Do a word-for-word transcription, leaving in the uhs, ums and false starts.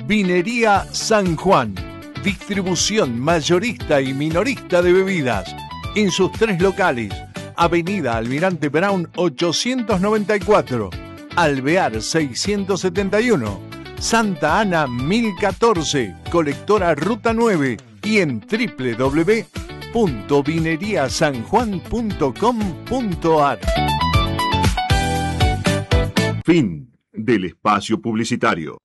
Vinería San Juan. Distribución mayorista y minorista de bebidas. En sus tres locales. Avenida Almirante Brown ochocientos noventa y cuatro. Alvear seiscientos setenta y uno. Santa Ana mil catorce. Colectora Ruta nueve. Y en doble u doble u doble u punto vinería san juan punto com punto a r. Fin del espacio publicitario.